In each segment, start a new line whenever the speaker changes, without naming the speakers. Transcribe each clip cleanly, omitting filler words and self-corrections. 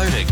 go to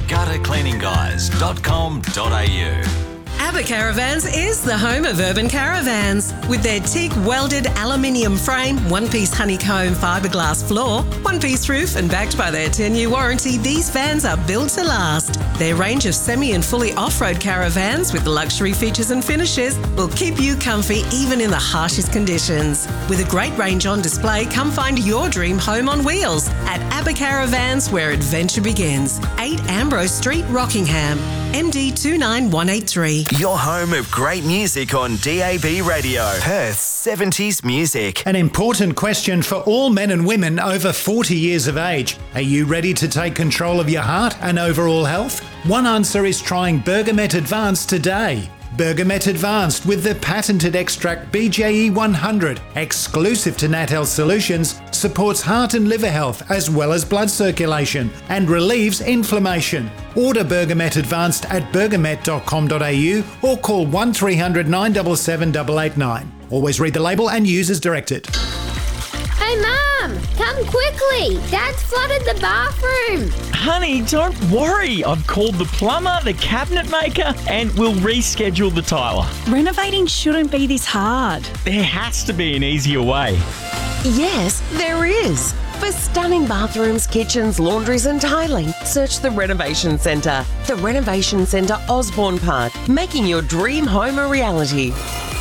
guttercleaningguys.com.au.
ABBA Caravans is the home of urban caravans. With their teak welded aluminium frame, one-piece honeycomb fiberglass floor, one-piece roof and backed by their 10-year warranty, these vans are built to last. Their range of semi and fully off-road caravans with luxury features and finishes will keep you comfy even in the harshest conditions. With a great range on display, come find your dream home on wheels at ABBA Caravans, where adventure begins. 8 Ambrose Street, Rockingham. MD 29183.
Your home of great music on DAB Radio. Perth's 70s music.
An important question for all men and women over 40 years of age. Are you ready to take control of your heart and overall health? One answer is trying Bergamet Advanced today. Bergamet Advanced with the patented extract BJE 100, exclusive to Nat Health Solutions, supports heart and liver health as well as blood circulation and relieves inflammation. Order Bergamet Advanced at bergamet.com.au or call 1300 977 889. Always read the label and use as directed.
Hey Mum, come quickly. Dad's flooded the bathroom.
Honey, don't worry. I've called the plumber, the cabinet maker, and we'll reschedule the tiler.
Renovating shouldn't be this hard.
There has to be an easier way.
Yes, there is. For stunning bathrooms, kitchens, laundries and tiling, search the Renovation Centre. The Renovation Centre, Osborne Park, making your dream home a reality.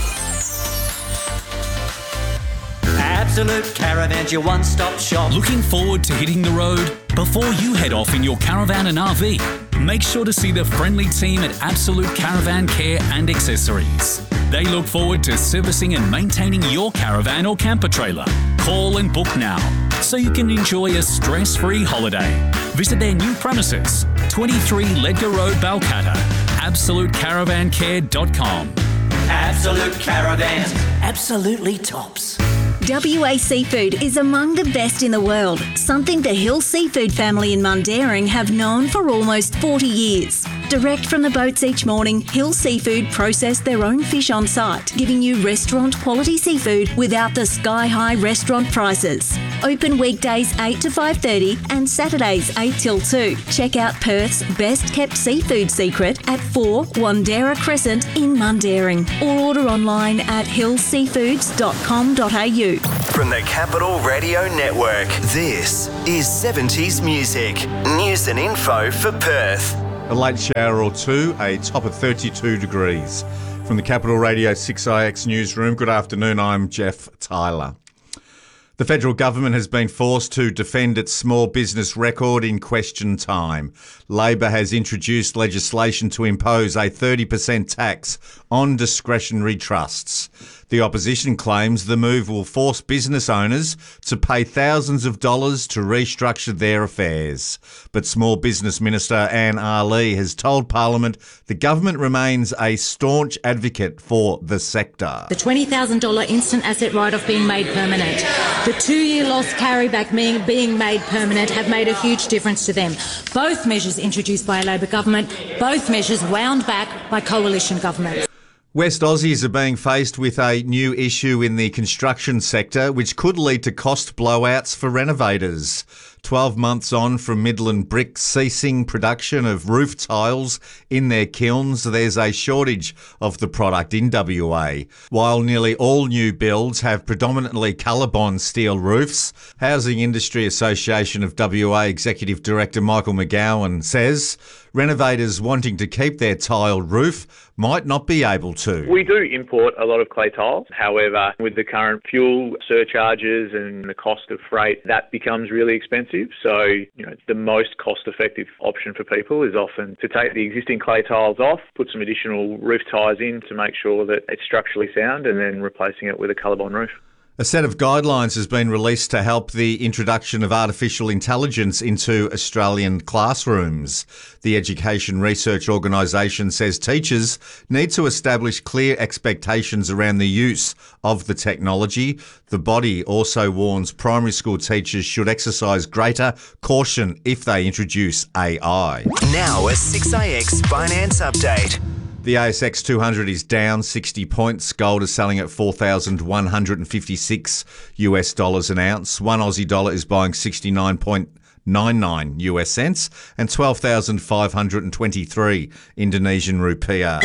Absolute Caravans, your one-stop shop.
Looking forward to hitting the road? Before you head off in your caravan and RV, make sure to see the friendly team at Absolute Caravan Care and Accessories. They look forward to servicing and maintaining your caravan or camper trailer. Call and book now so you can enjoy a stress-free holiday. Visit their new premises, 23 Ledger Road, Balcatta. AbsoluteCaravanCare.com.
Absolute Caravans, absolutely tops.
WA Seafood is among the best in the world, something the Hill Seafood family in Mundaring have known for almost 40 years. Direct from the boats each morning, Hill Seafood process their own fish on site, giving you restaurant quality seafood without the sky-high restaurant prices. Open weekdays 8 to 5:30 and Saturdays 8 till 2. Check out Perth's best kept seafood secret at 4 Wandera Crescent in Mundaring or order online at hillseafoods.com.au.
From the Capital Radio Network, this is 70s music. News and info for Perth.
A late shower or two, a top of 32 degrees. From the Capital Radio 6IX newsroom, good afternoon, I'm Jeff Tyler. The federal government has been forced to defend its small business record in question time. Labor has introduced legislation to impose a 30% tax on discretionary trusts. The opposition claims the move will force business owners to pay thousands of dollars to restructure their affairs. But Small Business Minister Anne Ali has told Parliament the government remains a staunch advocate for the sector.
The $20,000 instant asset write-off being made permanent, the 2-year loss carryback being made permanent have made a huge difference to them. Both measures introduced by a Labor government, both measures wound back by coalition governments.
West Aussies are being faced with a new issue in the construction sector, which could lead to cost blowouts for renovators. 12 months on from Midland Brick ceasing production of roof tiles in their kilns, there's a shortage of the product in WA. While nearly all new builds have predominantly Colorbond steel roofs, Housing Industry Association of WA Executive Director Michael McGowan says renovators wanting to keep their tiled roof might not be able to.
We do import a lot of clay tiles. However, with the current fuel surcharges and the cost of freight, that becomes really expensive. So, the most cost-effective option for people is often to take the existing clay tiles off, put some additional roof ties in to make sure that it's structurally sound, and then replacing it with a Colorbond roof.
A set of guidelines has been released to help the introduction of artificial intelligence into Australian classrooms. The Education Research Organisation says teachers need to establish clear expectations around the use of the technology. The body also warns primary school teachers should exercise greater caution if they introduce AI.
Now a 6IX finance update.
The ASX 200 is down 60 points. Gold is selling at $4,156 US an ounce. One Aussie dollar is buying 69.9 99 US cents and 12,523 Indonesian rupiah.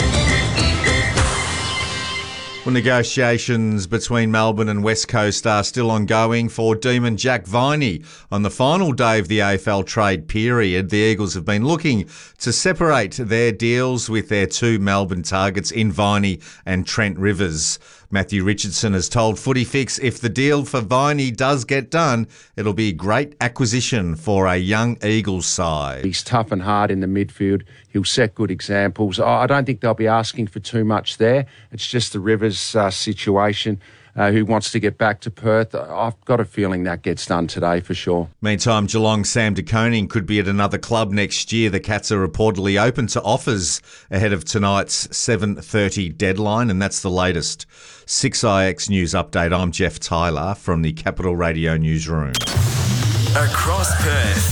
Well, negotiations between Melbourne and West Coast are still ongoing for Demon Jack Viney. On the final day of the AFL trade period, the Eagles have been looking to separate their deals with their two Melbourne targets in Viney and Trent Rivers. Matthew Richardson has told Footy Fix if the deal for Viney does get done, it'll be a great acquisition for a young Eagles side.
He's tough and hard in the midfield. He'll set good examples. I don't think they'll be asking for too much there. It's just the Rivers situation. Who wants to get back to Perth. I've got a feeling that gets done today for sure.
Meantime, Geelong's Sam De Koning could be at another club next year. The Cats are reportedly open to offers ahead of tonight's 7:30 deadline, and that's the latest 6IX News Update. I'm Jeff Tyler from the Capital Radio Newsroom.
Across Perth,